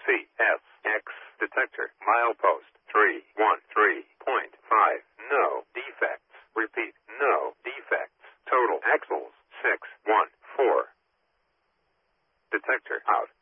CSX detector. Milepost 313.5. No defects. Repeat, no defects. Total axles 614. Detector out.